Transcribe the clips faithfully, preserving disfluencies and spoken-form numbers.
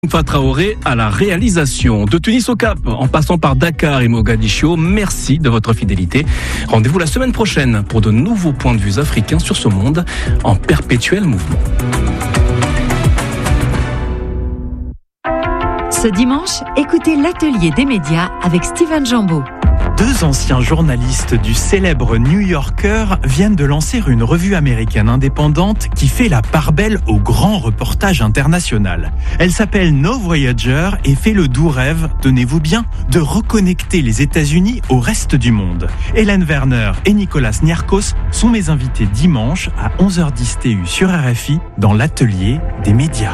Moussa Traoré à la réalisation. De Tunis au Cap, en passant par Dakar et Mogadiscio, merci de votre fidélité. Rendez-vous la semaine prochaine pour de nouveaux points de vue africains sur ce monde en perpétuel mouvement. Ce dimanche, écoutez l'atelier des médias avec Steven Jambeau. Deux anciens journalistes du célèbre New Yorker viennent de lancer une revue américaine indépendante qui fait la part belle au grand reportage international. Elle s'appelle No Voyager et fait le doux rêve, tenez-vous bien, de reconnecter les États-Unis au reste du monde. Hélène Werner et Nicolas Niarchos sont mes invités dimanche à onze heures dix T U sur R F I dans l'atelier des médias.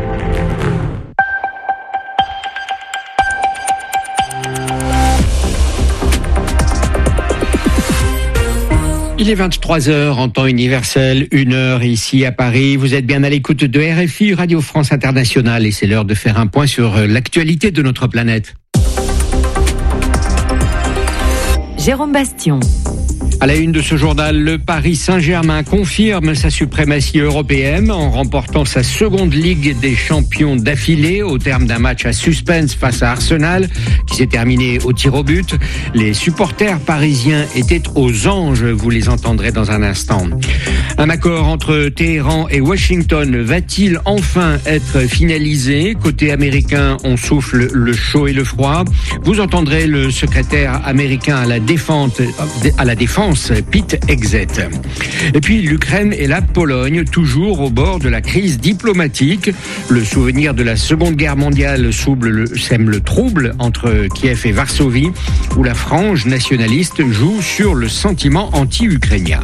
Il est vingt-trois heures en temps universel, une heure ici à Paris. Vous êtes bien à l'écoute de R F I, Radio France Internationale, et c'est l'heure de faire un point sur l'actualité de notre planète. Jérôme Bastion. À la une de ce journal, le Paris Saint-Germain confirme sa suprématie européenne en remportant sa seconde Ligue des champions d'affilée au terme d'un match à suspense face à Arsenal qui s'est terminé au tir au but. Les supporters parisiens étaient aux anges, vous les entendrez dans un instant. Un accord entre Téhéran et Washington va-t-il enfin être finalisé ? Côté américain, on souffle le chaud et le froid. Vous entendrez le secrétaire américain à la défense, à la défense Pete Hegseth. Et puis l'Ukraine et la Pologne, toujours au bord de la crise diplomatique. Le souvenir de la Seconde Guerre mondiale sème le, sème le trouble entre Kiev et Varsovie, où la frange nationaliste joue sur le sentiment anti-ukrainien.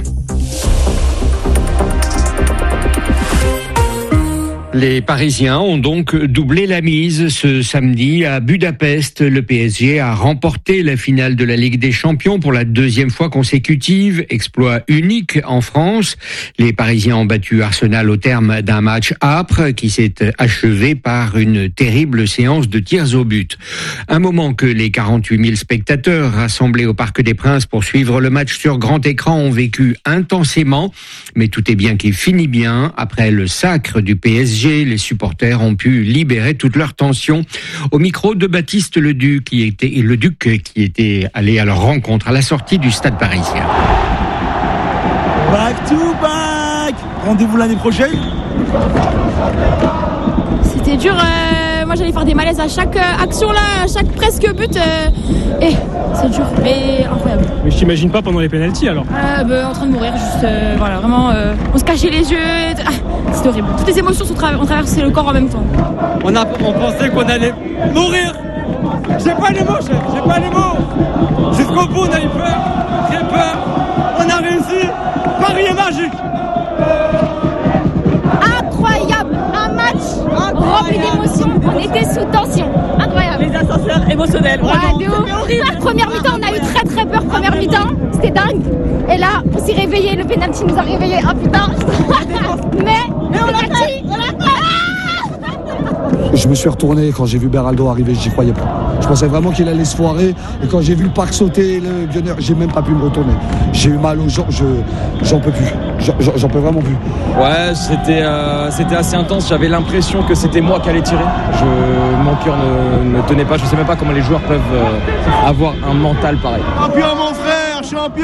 Les Parisiens ont donc doublé la mise ce samedi à Budapest. Le P S G a remporté la finale de la Ligue des Champions pour la deuxième fois consécutive, exploit unique en France. Les Parisiens ont battu Arsenal au terme d'un match âpre qui s'est achevé par une terrible séance de tirs au but. Un moment que les quarante-huit mille spectateurs rassemblés au Parc des Princes pour suivre le match sur grand écran ont vécu intensément, mais tout est bien qui finit bien. Après le sacre du P S G, les supporters ont pu libérer toute leur tension. Au micro de Baptiste Leduc, qui était, le Duc qui était allé à leur rencontre à la sortie du stade parisien. Back to back. Rendez-vous l'année prochaine. C'était dur. Euh, moi, j'allais faire des malaises à chaque euh, action là, à chaque presque but. Euh, et c'est dur, mais incroyable. Mais je t'imagine pas pendant les pénaltys alors. Euh, bah, en train de mourir, juste euh, voilà, vraiment. Euh, on se cachait les yeux. Ah, c'était horrible. Toutes les émotions sont tra- ont traversé le corps en même temps. On a, on pensait qu'on allait mourir. J'ai pas les mots, chef. J'ai pas les mots. Jusqu'au bout, on a eu peur, très peur. On a réussi. Paris est magique. Incroyable, un match rempli d'émotions. On était sous tension. Incroyable. Les ascenseurs émotionnels. Ouais, de ouf. La première mi-temps, on a eu très très peur. Première mi-temps, c'était dingue. Et là, on s'est réveillé. Le penalty nous a réveillés. Ah putain. Mais, Mais on l'a fait. On l'a fait. Je me suis retourné quand j'ai vu Beraldo arriver, j'y croyais pas. Je pensais vraiment qu'il allait se foirer. Et quand j'ai vu le parc sauter, le Gunner, j'ai même pas pu me retourner. J'ai eu mal aux jambes, je, j'en peux plus. J'en, j'en peux vraiment plus. Ouais, c'était, euh, c'était assez intense. J'avais l'impression que c'était moi qui allais tirer. Je, mon cœur ne, ne tenait pas. Je sais même pas comment les joueurs peuvent euh, avoir un mental pareil. Champion, mon frère, champion!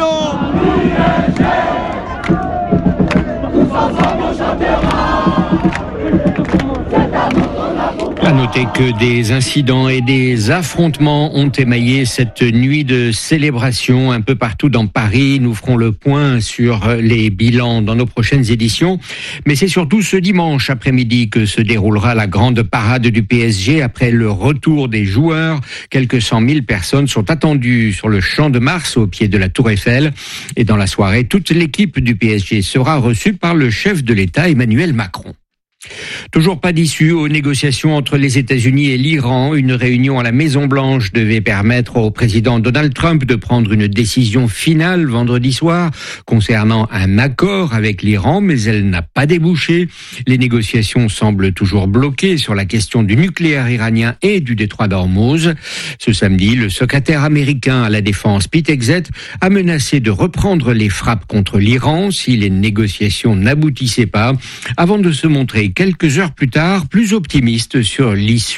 À noter que des incidents et des affrontements ont émaillé cette nuit de célébration un peu partout dans Paris. Nous ferons le point sur les bilans dans nos prochaines éditions. Mais c'est surtout ce dimanche après-midi que se déroulera la grande parade du P S G après le retour des joueurs. Quelques cent mille personnes sont attendues sur le Champ de Mars au pied de la Tour Eiffel. Et dans la soirée, toute l'équipe du P S G sera reçue par le chef de l'État, Emmanuel Macron. Toujours pas d'issue aux négociations entre les États-Unis et l'Iran. Une réunion à la Maison-Blanche devait permettre au président Donald Trump de prendre une décision finale vendredi soir concernant un accord avec l'Iran, mais elle n'a pas débouché. Les négociations semblent toujours bloquées sur la question du nucléaire iranien et du détroit d'Ormuz. Ce samedi, le secrétaire américain à la défense, Pete Hegseth, a menacé de reprendre les frappes contre l'Iran si les négociations n'aboutissaient pas, avant de se montrer quelques heures plus tard plus optimiste sur l'issue